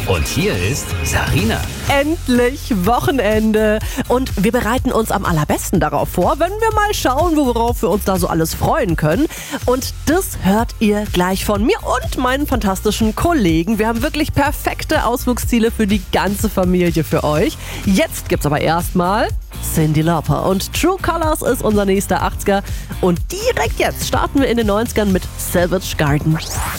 Und hier ist Sarina. Endlich Wochenende. Und wir bereiten uns am allerbesten darauf vor, wenn wir mal schauen, worauf wir uns da so alles freuen können. Und das hört ihr gleich von mir und meinen fantastischen Kollegen. Wir haben wirklich perfekte Ausflugsziele für die ganze Familie für euch. Jetzt gibt's aber erstmal Cyndi Lauper und True Colors ist unser nächster 80er. Und direkt jetzt starten wir in den 90ern mit Savage Garden.